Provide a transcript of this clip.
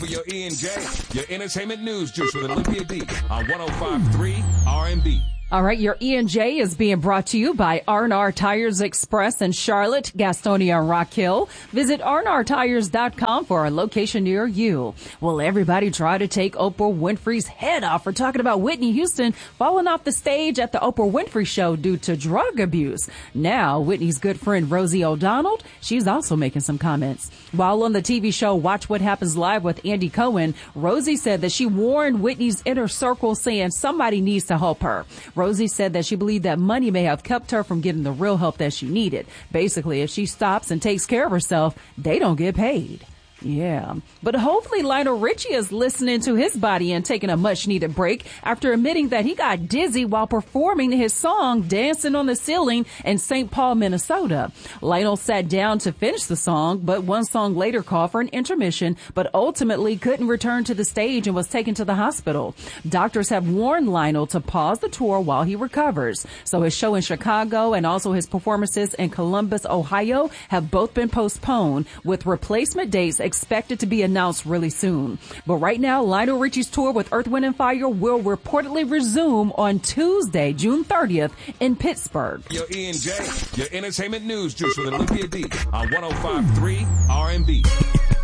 For your E&J, your entertainment news juice with Olympia D on 105.3 R&B. All right, your E&J is being brought to you by R&R Tires Express in Charlotte, Gastonia, and Rock Hill. Visit rnrtires.com for a location near you. Will everybody try to take Oprah Winfrey's head off for talking about Whitney Houston falling off the stage at the Oprah Winfrey Show due to drug abuse? Now, Whitney's good friend Rosie O'Donnell, she's also making some comments. While on the TV show Watch What Happens Live with Andy Cohen, Rosie said that she warned Whitney's inner circle, saying somebody needs to help her. Rosie said that she believed that money may have kept her from getting the real help that she needed. Basically, if she stops and takes care of herself, they don't get paid. Yeah, but hopefully Lionel Richie is listening to his body and taking a much-needed break after admitting that he got dizzy while performing his song Dancing on the Ceiling in St. Paul, Minnesota. Lionel sat down to finish the song, but one song later called for an intermission, but ultimately couldn't return to the stage and was taken to the hospital. Doctors have warned Lionel to pause the tour while he recovers. So his show in Chicago and also his performances in Columbus, Ohio have both been postponed, with replacement dates expected to be announced really soon. But right now, Lionel Richie's tour with Earth, Wind & Fire will reportedly resume on Tuesday, June 30th in Pittsburgh. Your E&J, your entertainment news juice with Olympia D on 105.3 R&B.